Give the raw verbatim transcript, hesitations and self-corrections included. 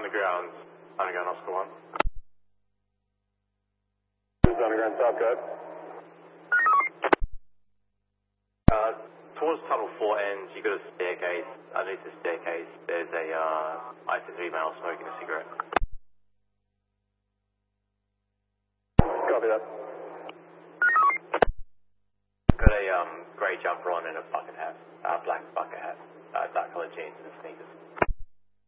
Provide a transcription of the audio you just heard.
underground, underground Oscar one. Underground South, go ahead. Uh, towards tunnel four ends, you got a staircase. Underneath the staircase, there's a, uh, I C three male smoking a cigarette. Copy that. Got a, um, grey jumper on and a bucket hat, uh, black bucket hat, uh, dark coloured jeans and sneakers.